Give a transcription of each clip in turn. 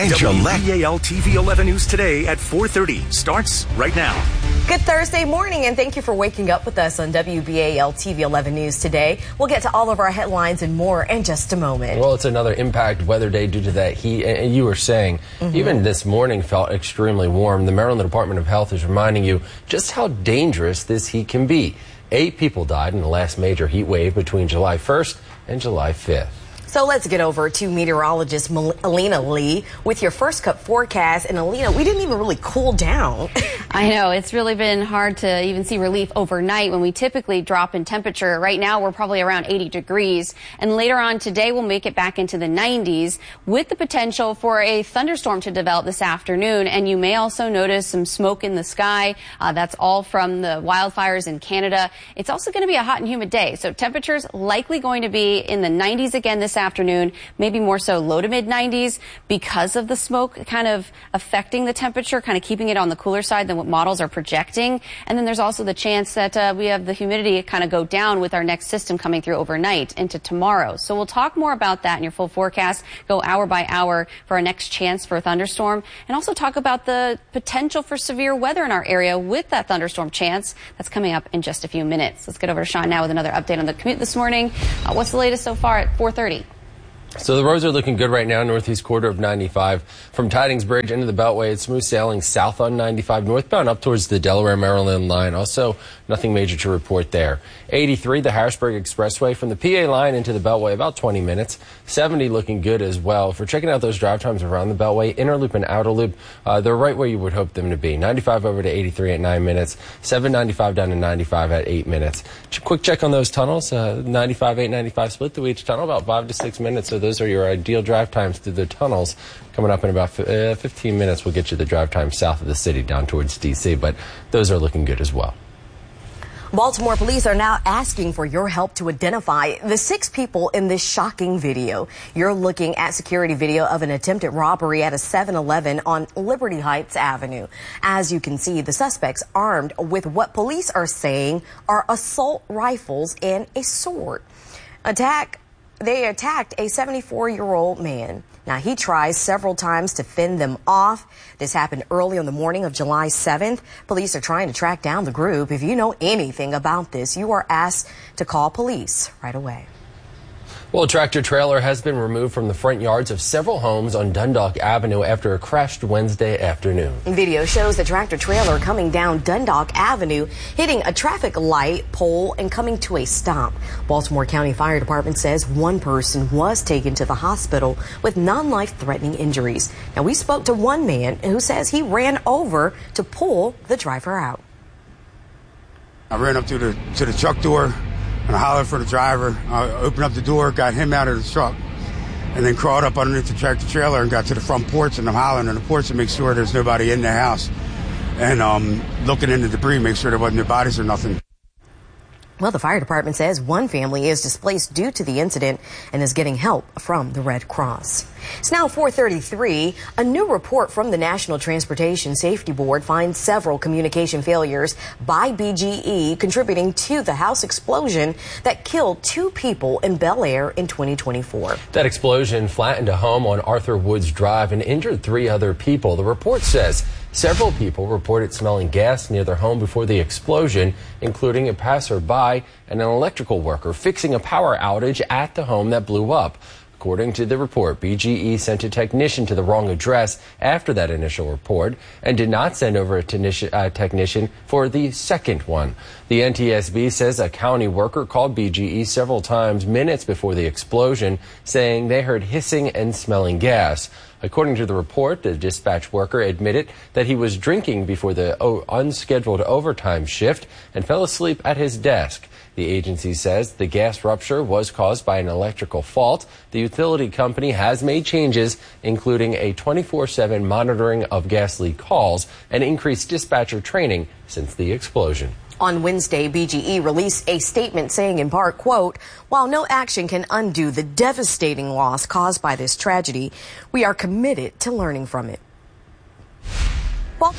and Gillette. WBAL TV 11 News Today at 4:30 starts right now. Good Thursday morning, and thank you for waking up with us on WBAL TV 11 News Today. We'll get to all of our headlines and more in just a moment. Well, it's another impact weather day due to that heat. And you were saying, even this morning felt extremely warm. The Maryland Department of Health is reminding you just how dangerous this heat can be. 8 people died in the last major heat wave between July 1st and July 5th. So let's get over to meteorologist Alina Lee with your first cut forecast. And Alina, we didn't even really cool down. I know, it's really been hard to even see relief overnight when we typically drop in temperature. Right now, we're probably around 80 degrees. And later on today, we'll make it back into the 90s with the potential for a thunderstorm to develop this afternoon. And you may also notice some smoke in the sky. That's all from the wildfires in Canada. It's also going to be a hot and humid day. So temperatures likely going to be in the 90s again this afternoon, maybe more so low to mid 90s because of the smoke kind of affecting the temperature, kind of keeping it on the cooler side than what models are projecting. And then there's also the chance that we have the humidity kind of go down with our next system coming through overnight into tomorrow. So we'll talk more about that in your full forecast, go hour by hour for our next chance for a thunderstorm, and also talk about the potential for severe weather in our area with that thunderstorm chance. That's coming up in just a few minutes. Let's get over to Sean now with another update on the commute this morning. What's the latest so far at 4:30? So the roads are looking good right now, northeast quarter of 95. From Tidings Bridge into the Beltway, it's smooth sailing south on 95, northbound up towards the Delaware-Maryland line. Also, nothing major to report there. 83, the Harrisburg Expressway from the PA line into the Beltway, about 20 minutes. 70 looking good as well. For checking out those drive times around the Beltway, inner loop and outer loop, they're right where you would hope them to be. 95 over to 83 at 9 minutes. 795 down to 95 at 8 minutes. Quick check on those tunnels. 95, 895 split through each tunnel, about 5 to 6 minutes. So those are your ideal drive times through the tunnels. Coming up in about 15 minutes, we'll get you the drive time south of the city down towards D.C., but those are looking good as well. Baltimore police are now asking for your help to identify the 6 people in this shocking video. You're looking at security video of an attempted robbery at a 7-Eleven on Liberty Heights Avenue. As you can see, the suspects armed with what police are saying are assault rifles and a sword. They attacked a 74-year-old man. Now, he tries several times to fend them off. This happened early on the morning of July 7th. Police are trying to track down the group. If you know anything about this, you are asked to call police right away. Well, a tractor trailer has been removed from the front yards of several homes on Dundalk Avenue after it crashed Wednesday afternoon. Video shows the tractor trailer coming down Dundalk Avenue, hitting a traffic light pole and coming to a stop. Baltimore County Fire Department says one person was taken to the hospital with non-life-threatening injuries. Now, we spoke to one man who says he ran over to pull the driver out. I ran up to the truck door and I hollered for the driver. I opened up the door, got him out of the truck, and then crawled up underneath the tractor trailer and got to the front porch, and I'm hollering on the porch to make sure there's nobody in the house. And looking in the debris, make sure there wasn't no bodies or nothing. Well, the fire department says one family is displaced due to the incident and is getting help from the Red Cross. It's now 4:33. A new report from the National Transportation Safety Board finds several communication failures by BGE contributing to the house explosion that killed 2 people in Bel Air in 2024. That explosion flattened a home on Arthur Woods Drive and injured 3 other people. The report says several people reported smelling gas near their home before the explosion, including a passerby and an electrical worker fixing a power outage at the home that blew up. According to the report, BGE sent a technician to the wrong address after that initial report and did not send over a technician for the second one. The NTSB says a county worker called BGE several times minutes before the explosion, saying they heard hissing and smelling gas. According to the report, the dispatch worker admitted that he was drinking before the unscheduled overtime shift and fell asleep at his desk. The agency says the gas rupture was caused by an electrical fault. The utility company has made changes, including a 24/7 monitoring of gas leak calls and increased dispatcher training since the explosion. On Wednesday, BGE released a statement saying in part, quote, "While no action can undo the devastating loss caused by this tragedy, we are committed to learning from it." Well,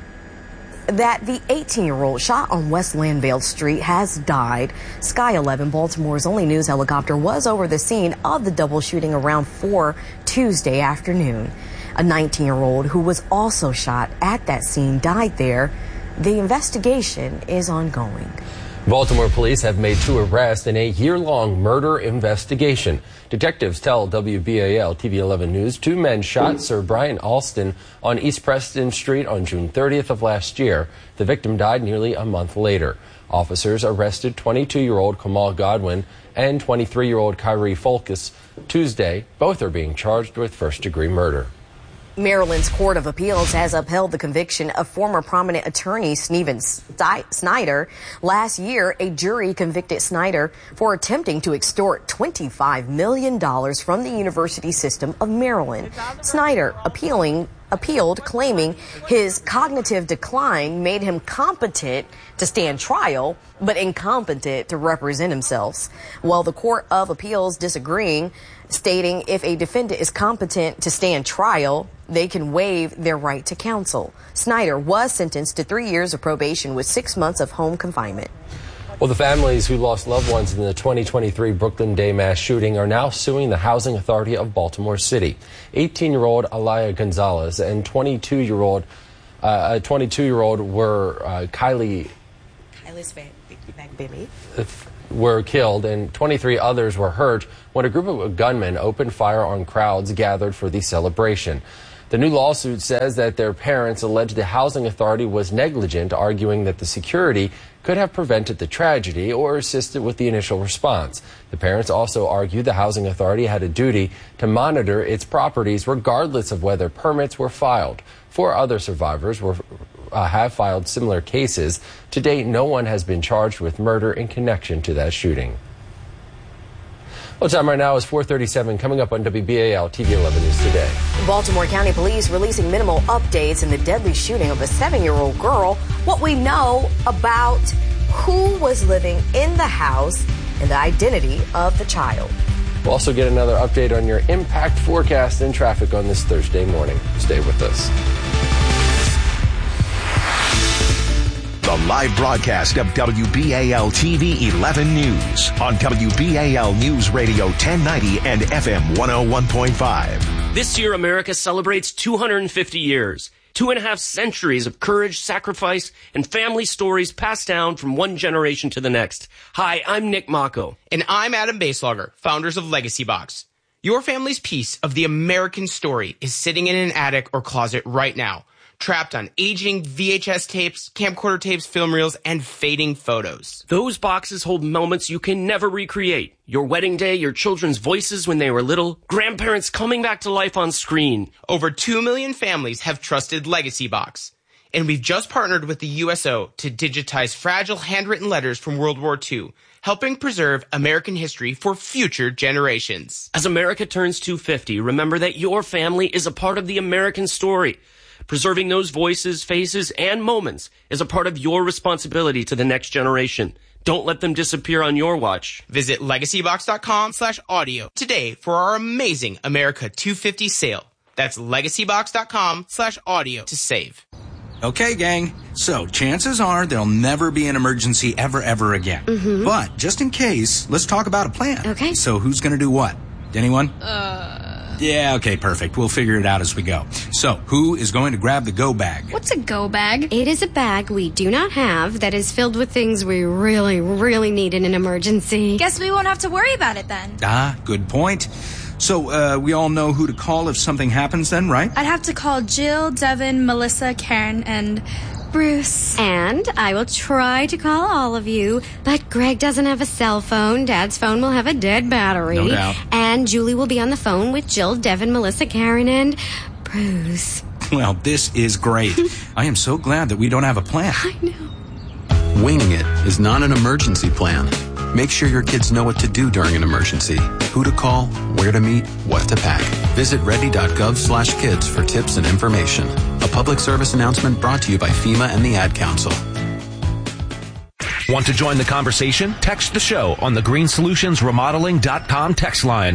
that the 18-year-old shot on West Landvale Street has died. Sky 11, Baltimore's only news helicopter, was over the scene of the double shooting around 4 Tuesday afternoon. A 19-year-old who was also shot at that scene died there. The investigation is ongoing. Baltimore police have made 2 arrests in a year-long murder investigation. Detectives tell WBAL TV 11 News 2 men shot Sir Brian Alston on East Preston Street on June 30th of last year. The victim died nearly a month later. Officers arrested 22-year-old Kamal Godwin and 23-year-old Kyrie Fulkus Tuesday. Both are being charged with first-degree murder. Maryland's Court of Appeals has upheld the conviction of former prominent attorney Stephen Snyder. Last year, a jury convicted Snyder for attempting to extort $25 million from the University System of Maryland. Snyder appealed, claiming his cognitive decline made him competent to stand trial, but incompetent to represent himself. Well, the Court of Appeals disagreeing, stating if a defendant is competent to stand trial, they can waive their right to counsel. Snyder was sentenced to 3 years of probation with 6 months of home confinement. Well, the families who lost loved ones in the 2023 Brooklyn Day mass shooting are now suing the Housing Authority of Baltimore City. 18-year-old Alaya Gonzalez and 22-year-old were Kylie were killed and 23 others were hurt when a group of gunmen opened fire on crowds gathered for the celebration. The new lawsuit says that their parents alleged the Housing Authority was negligent, arguing that the security could have prevented the tragedy or assisted with the initial response. The parents also argue the Housing Authority had a duty to monitor its properties regardless of whether permits were filed. 4 other survivors have filed similar cases. To date, no one has been charged with murder in connection to that shooting. Well, time right now is 4:37. Coming up on WBAL TV 11 News Today. Baltimore County Police releasing minimal updates in the deadly shooting of a 7-year-old girl. What we know about who was living in the house and the identity of the child. We'll also get another update on your impact forecast and traffic on this Thursday morning. Stay with us. The live broadcast of WBAL TV 11 News on WBAL News Radio 1090 and FM 101.5. This year, America celebrates 250 years. 2.5 centuries of courage, sacrifice, and family stories passed down from one generation to the next. Hi, I'm Nick Mako. And I'm Adam Baselogger, founders of Legacy Box. Your family's piece of the American story is sitting in an attic or closet right now, trapped on aging VHS tapes, camcorder tapes, film reels, and fading photos. Those boxes hold moments you can never recreate. Your wedding day, your children's voices when they were little, grandparents coming back to life on screen. Over 2 million families have trusted Legacy Box. And we've just partnered with the USO to digitize fragile handwritten letters from World War II, helping preserve American history for future generations. As America turns 250, remember that your family is a part of the American story. Preserving those voices, faces, and moments is a part of your responsibility to the next generation. Don't let them disappear on your watch. Visit legacybox.com/audio today for our amazing America 250 sale. That's legacybox.com/audio to save. Okay, gang. So chances are there'll never be an emergency ever again. Mm-hmm. But just in case, let's talk about a plan. Okay. So who's going to do what? Anyone? Yeah, okay, perfect. We'll figure it out as we go. So, who is going to grab the go bag? What's a go bag? It is a bag we do not have that is filled with things we really need in an emergency. Guess we won't have to worry about it then. Ah, good point. So, we all know who to call if something happens then, right? I'd have to call Jill, Devin, Melissa, Karen, and Bruce. And I will try to call all of you, but Greg doesn't have a cell phone. Dad's phone will have a dead battery. No doubt. And Julie will be on the phone with Jill, Devin, Melissa, Karen, and Bruce. Well, this is great. I am so glad that we don't have a plan. I know. Winging it is not an emergency plan. Make sure your kids know what to do during an emergency, who to call, where to meet, what to pack. Visit ready.gov/kids for tips and information. A public service announcement brought to you by FEMA and the Ad Council. Want to join the conversation? Text the show on the greensolutionsremodeling.com text line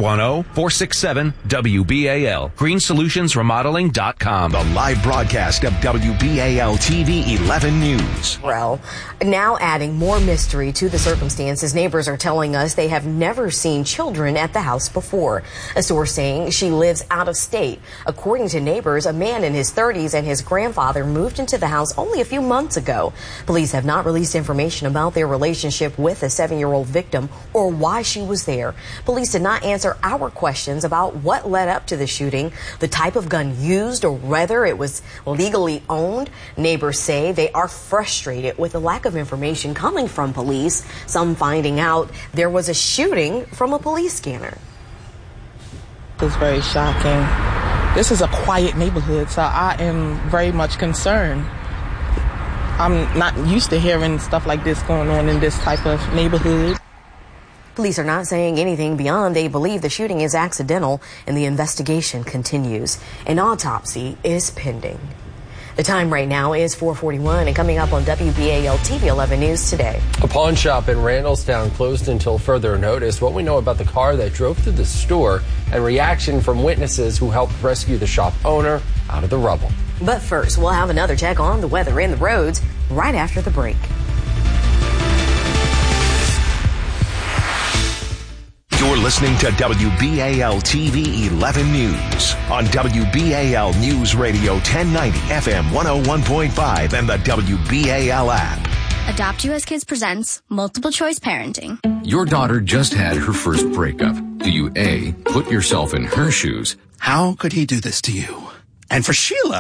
410-467-WBAL. greensolutionsremodeling.com. The live broadcast of WBAL TV 11 News. Well, now adding more mystery to the circumstances, neighbors are telling us they have never seen children at the house before. A source saying she lives out of state. According to neighbors, a man in his 30s and his grandfather moved into the house only a few months ago. Police have not released information about their relationship with a 7-year-old victim or why she was there. Police did not answer our questions about what led up to the shooting, the type of gun used, or whether it was legally owned. Neighbors say they are frustrated with the lack of information coming from police, some finding out there was a shooting from a police scanner. It's very shocking. This is a quiet neighborhood, so I am very much concerned. I'm not used to hearing stuff like this going on in this type of neighborhood. Police are not saying anything beyond they believe the shooting is accidental and the investigation continues. An autopsy is pending. The time right now is 4:41 and coming up on WBAL TV 11 News today. A pawn shop in Randallstown closed until further notice. What we know about the car that drove through the store and reaction from witnesses who helped rescue the shop owner out of the rubble. But first, we'll have another check on the weather and the roads right after the break. You're listening to WBAL TV 11 News on WBAL News Radio 1090 FM 101.5 and the WBAL app. Adopt US Kids presents Multiple Choice Parenting. Your daughter just had her first breakup. Do you A, put yourself in her shoes? How could he do this to you? And for Sheila,